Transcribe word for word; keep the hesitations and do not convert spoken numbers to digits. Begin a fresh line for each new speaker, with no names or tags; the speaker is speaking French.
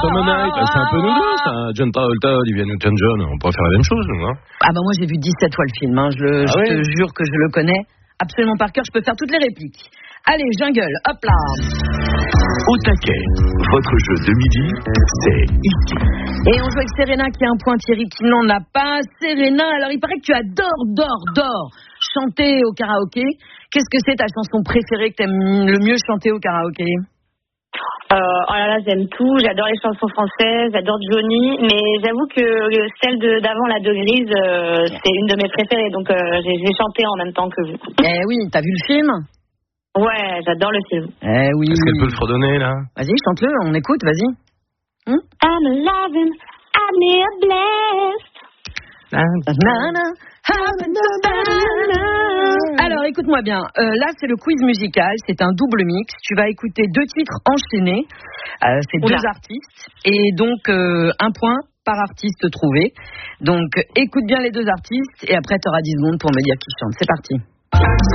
Summer Night, c'est un peu nous deux, ça. John Travolta, Olivia Newton-John, on pourrait faire la même chose, nous, hein.
Ah bah moi j'ai vu dix-sept fois le film, hein. je, le, ah je oui. te jure que je le connais absolument par cœur, je peux faire toutes les répliques. Allez, jungle, hop là.
Au taquet, votre jeu de midi, c'est ici.
Et on joue avec Serena qui a un point, Thierry qui n'en a pas. Serena, alors il paraît que tu adores, dors, dors chanter au karaoké. Qu'est-ce que c'est ta chanson préférée que tu aimes le mieux chanter au karaoké?
Euh, oh là là, j'aime tout. J'adore les chansons françaises, j'adore Johnny, mais j'avoue que celle de, d'avant, la de Grise, euh, c'est une de mes préférées, donc euh, j'ai, j'ai chanté en même temps que vous.
Eh oui, t'as vu le film?
Ouais, j'adore le film.
Eh oui.
Est-ce qu'elle peut le fredonner, là?
Vas-y, chante-le, on écoute, vas-y.
Hmm? I'm alive, I'm blessed.
Alors, écoute-moi bien. Euh, là, c'est le quiz musical. C'est un double mix. Tu vas écouter deux titres enchaînés. Euh, c'est deux Oula. artistes. Et donc, euh, un point par artiste trouvé. Donc, écoute bien les deux artistes. Et après, tu auras dix secondes pour me dire qui chante. C'est parti.